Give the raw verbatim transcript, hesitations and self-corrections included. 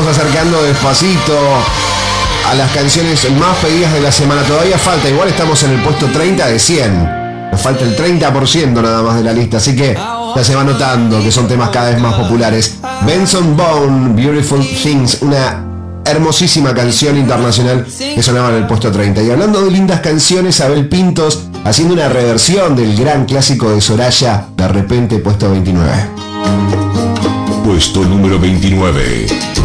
acercando despacito a las canciones más pedidas de la semana. Todavía falta, igual estamos en el puesto treinta de cien. Nos falta el treinta por ciento nada más de la lista, así que ya se va notando que son temas cada vez más populares. Benson Boone, Beautiful Things, una hermosísima canción internacional que sonaba en el puesto treinta. Y hablando de lindas canciones, Abel Pintos haciendo una reversión del gran clásico de Soraya, De Repente, puesto veintinueve. Puesto número veintinueve.